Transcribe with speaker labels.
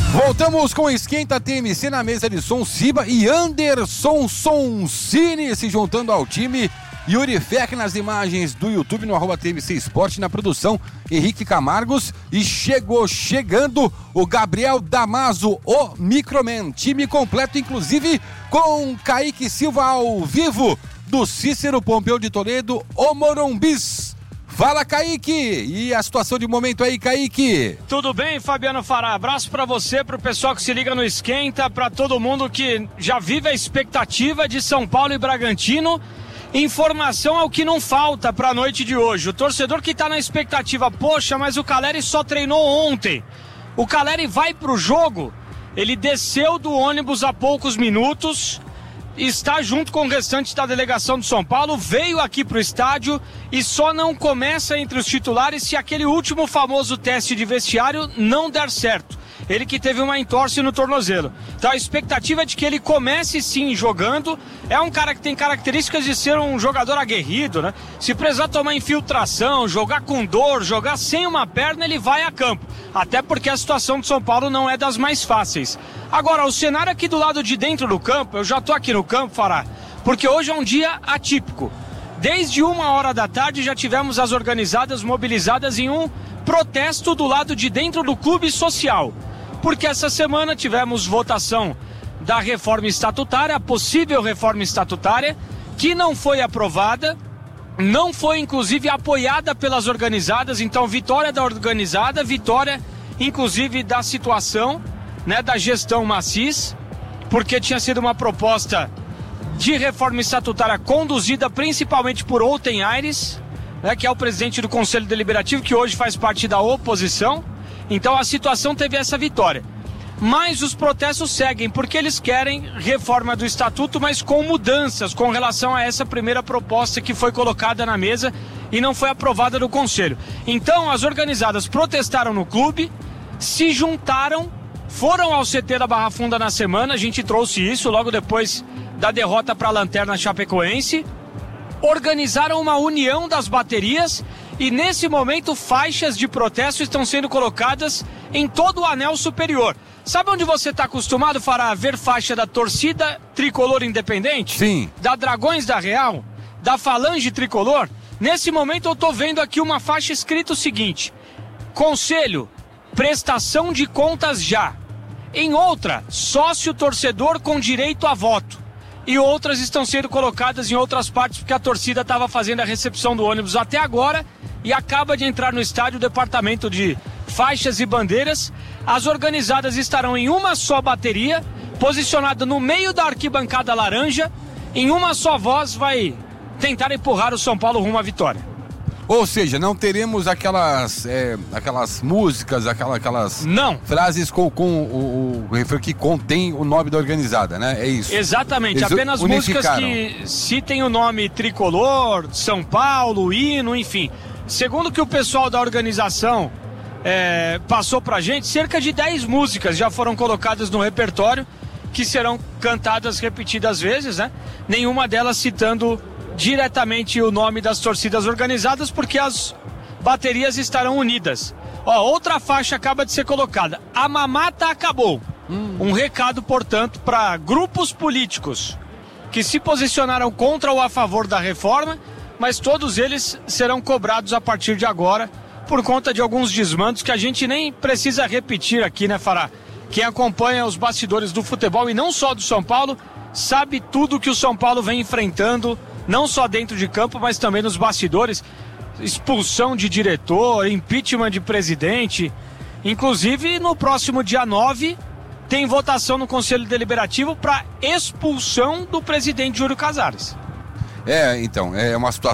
Speaker 1: Voltamos com Esquenta TMC na mesa de som. Siba e Anderson Soncini se juntando ao time. Yuri Feck nas imagens do YouTube no @TMC Esporte, na produção Henrique Camargos. E chegando o Gabriel Damaso, o Microman. Time completo, inclusive com Kaique Silva ao vivo do Cícero Pompeu de Toledo, o Morumbis. Fala, Kaique! E a situação de momento aí, Kaique?
Speaker 2: Tudo bem, Fabiano Fará? Abraço pra você, pro pessoal que se liga no Esquenta, pra todo mundo que já vive a expectativa de São Paulo e Bragantino. Informação é o que não falta pra noite de hoje. O torcedor que tá na expectativa, poxa, mas o Caleri só treinou ontem. O Caleri vai pro jogo, ele desceu do ônibus há poucos minutos, está junto com o restante da delegação de São Paulo, veio aqui pro estádio e só não começa entre os titulares se aquele último famoso teste de vestiário não der certo. Ele que teve uma entorse no tornozelo. Então a expectativa é de que ele comece sim jogando. É um cara que tem características de ser um jogador aguerrido, né? Se precisar tomar infiltração, jogar com dor, jogar sem uma perna, ele vai a campo. Até porque a situação de São Paulo não é das mais fáceis. Agora, o cenário aqui do lado de dentro do campo, eu já tô aqui no campo, Fará, porque hoje é um dia atípico. Desde 1h da tarde já tivemos as organizadas mobilizadas em um protesto do lado de dentro do clube social. Porque essa semana tivemos votação da reforma estatutária, a possível reforma estatutária, que não foi aprovada, não foi inclusive apoiada pelas organizadas. Então, vitória da organizada, vitória inclusive da situação, né, da gestão Macis, porque tinha sido uma proposta de reforma estatutária conduzida principalmente por Outen Aires, né, que é o presidente do Conselho Deliberativo, que hoje faz parte da oposição. Então a situação teve essa vitória. Mas os protestos seguem, porque eles querem reforma do estatuto, mas com mudanças com relação a essa primeira proposta que foi colocada na mesa e não foi aprovada no Conselho. Então as organizadas protestaram no clube, se juntaram, foram ao CT da Barra Funda na semana, a gente trouxe isso logo depois da derrota para a Lanterna Chapecoense, organizaram uma união das baterias. E nesse momento faixas de protesto estão sendo colocadas em todo o anel superior. Sabe onde você está acostumado, Fará, a ver faixa da torcida tricolor independente?
Speaker 1: Sim.
Speaker 2: Da Dragões da Real? Da Falange Tricolor? Nesse momento eu estou vendo aqui uma faixa escrita o seguinte: Conselho, prestação de contas já. Em outra, sócio torcedor com direito a voto. E outras estão sendo colocadas em outras partes porque a torcida estava fazendo a recepção do ônibus até agora e acaba de entrar no estádio o departamento de faixas e bandeiras. As organizadas estarão em uma só bateria, posicionada no meio da arquibancada laranja, em uma só voz vai tentar empurrar o São Paulo rumo à vitória.
Speaker 1: Ou seja, não teremos aquelas músicas, aquelas
Speaker 2: não.
Speaker 1: Frases com o refrão que contém o nome da organizada, né? É isso.
Speaker 2: Exatamente, apenas músicas que citem o nome tricolor, São Paulo, hino, enfim. Segundo que o pessoal da organização passou pra gente, cerca de 10 músicas já foram colocadas no repertório, que serão cantadas repetidas vezes, né? Nenhuma delas citando diretamente o nome das torcidas organizadas, porque as baterias estarão unidas. Ó, outra faixa acaba de ser colocada: a mamata acabou. Um recado, portanto, para grupos políticos que se posicionaram contra ou a favor da reforma, mas todos eles serão cobrados a partir de agora por conta de alguns desmandos que a gente nem precisa repetir aqui, né, Fará? Quem acompanha os bastidores do futebol e não só do São Paulo sabe tudo que o São Paulo vem enfrentando, não só dentro de campo, mas também nos bastidores. Expulsão de diretor, impeachment de presidente. Inclusive, no próximo dia 9, tem votação no Conselho Deliberativo para expulsão do presidente Júlio Casares.
Speaker 1: Então, é uma situação